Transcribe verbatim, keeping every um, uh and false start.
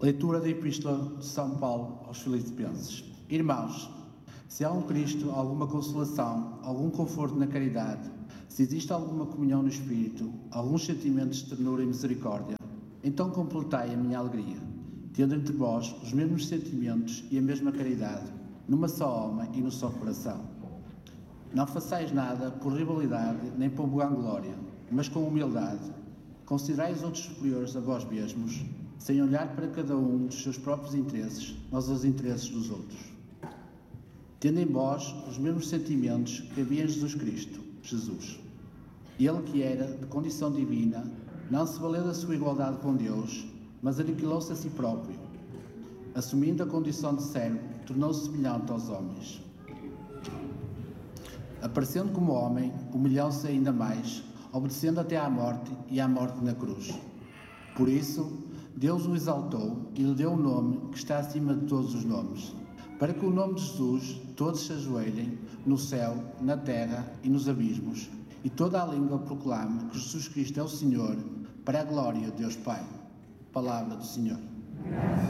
Leitura da Epístola de São Paulo aos Filipenses. Irmãos, se há um Cristo, alguma consolação, algum conforto na caridade, se existe alguma comunhão no Espírito, alguns sentimentos de ternura e misericórdia, então completai a minha alegria, tendo entre vós os mesmos sentimentos e a mesma caridade, numa só alma e no só coração. Não façais nada por rivalidade nem por vanglória, mas com humildade. Considerai os outros superiores a vós mesmos, sem olhar para cada um dos seus próprios interesses, mas aos interesses dos outros. Tendo em vós os mesmos sentimentos que havia em Jesus Cristo, Jesus. Ele que era de condição divina, não se valeu da sua igualdade com Deus, mas aniquilou-se a si próprio. Assumindo a condição de servo, tornou-se semelhante aos homens. Aparecendo como homem, humilhou-se ainda mais, obedecendo até à morte e à morte na cruz. Por isso, Deus o exaltou e lhe deu um nome que está acima de todos os nomes, para que o nome de Jesus todos se ajoelhem, no céu, na terra e nos abismos, e toda a língua proclame que Jesus Cristo é o Senhor, para a glória de Deus Pai. Palavra do Senhor.